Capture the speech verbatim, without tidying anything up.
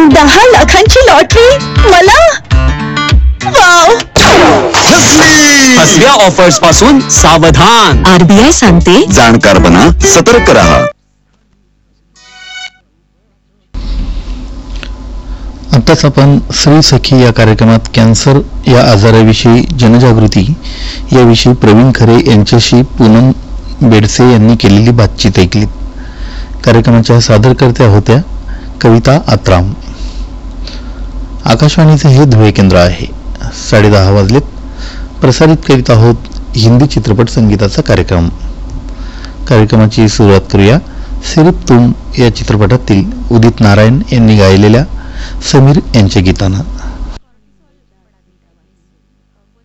दहा लाखांची लॉटरी मला. वाव. फसव्या ऑफर्स पासून सावधान. आरबीआय सांगते, जाणकार बना, सतर्क रहा. आताच आपण श्री सखी या कार्यक्रमात कॅन्सर या आजाराविषयी जनजागृती याविषयी प्रवीण खरे यांच्याशी पूनम बेडसे यांनी केलेली बातचीत ऐकली. कार्यक्रमाच्या सादरकर्त्या होत्या कविता आत्राम. आकाशवाणीचे हे धुळे केंद्र आहे. साडे दहा वाजलेत. प्रसारित करीत आहोत हिंदी चित्रपट संगीताचा कार्यक्रम. कार्यक्रमाची सुरुवात करूया सिर्फ तुम या चित्रपटातील उदित नारायण यांनी गायलेल्या समीर यांच्या गीतानं.